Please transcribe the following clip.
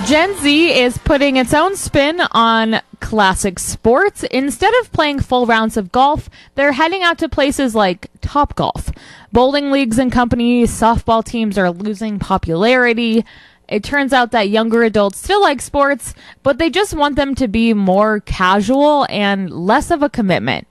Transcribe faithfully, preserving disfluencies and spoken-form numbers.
Gen Z is putting its own spin on classic sports. Instead of playing full rounds of golf, they're heading out to places like Topgolf. Bowling leagues and companies, softball teams are losing popularity. It turns out that younger adults still like sports, but they just want them to be more casual and less of a commitment.